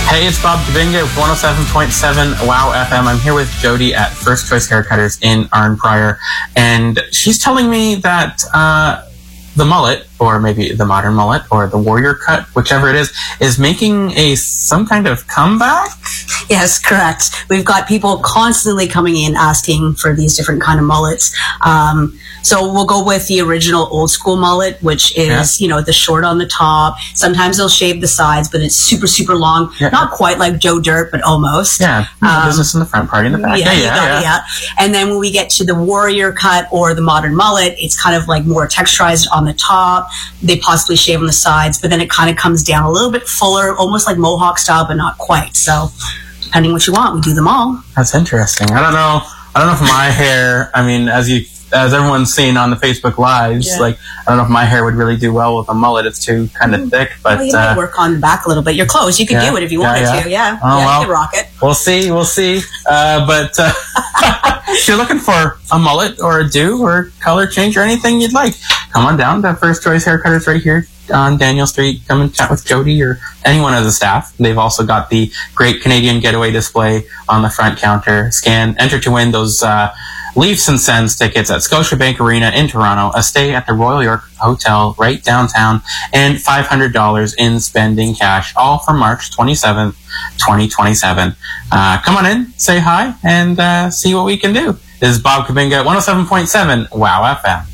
Hey, it's Bob Kabinga with 107.7 Wow FM. I'm here with Jody at First Choice Haircutters in Arnprior, and she's telling me that the mullet, or maybe the modern mullet, or the warrior cut, whichever it is making some kind of comeback? Yes, correct. We've got people constantly coming in asking for these different kind of mullets. So we'll go with the original old school mullet, which is, the short on the top. Sometimes they'll shave the sides, but it's super, super long. Yeah. Not quite like Joe Dirt, but almost. Yeah. Business in the front, party in the back. Yeah. And then when we get to the warrior cut or the modern mullet, it's kind of like more texturized on the top. They possibly shave on the sides, but then it kind of comes down a little bit fuller, almost like Mohawk style, but not quite. So depending what you want, we do them all. That's interesting. I don't know if my hair, as everyone's seen on the Facebook Lives, I don't know if my hair would really do well with a mullet. It's too kind of thick, but... Well, you might work on the back a little bit. You're close. You could do it if you wanted to. Yeah. Oh, you could rock it. We'll see. But if you're looking for a mullet or a do or color change or anything you'd like, come on down to First Choice Haircutters right here on Daniel Street. Come and chat with Jody or anyone of the staff. They've also got the Great Canadian Getaway display on the front counter. Enter to win those Leafs and Sens tickets at Scotiabank Arena in Toronto, a stay at the Royal York Hotel right downtown, and $500 in spending cash, all for March 27th, 2027. Come on in, say hi, and see what we can do. This is Bob Kabinga at 107.7 Wow FM.